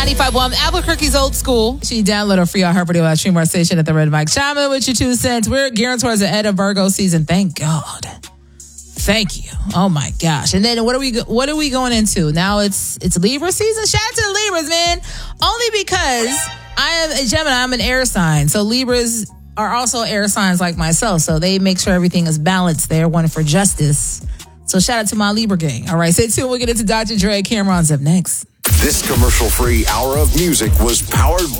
95.1 Albuquerque's Old School. She download a free iHeartRadio stream our station at the Red Mic. Chime in with your 2 cents. We're gearing towards the end of Virgo season. Thank God. Thank you. Oh my gosh. And then what are we going into? Now it's Libra season. Shout out to the Libras, man. Only because I am a Gemini. I'm an air sign. So Libras are also air signs like myself. So they make sure everything is balanced. They're one for justice. So shout out to my Libra gang. All right, stay tuned. We'll get into Dr. Dre. Cameron's up next. This commercial-free hour of music was powered